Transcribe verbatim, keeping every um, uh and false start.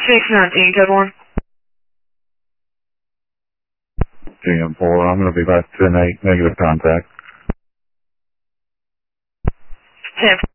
six nineteen, code one. G M four, I'm going to be back ten eight, negative contact. ten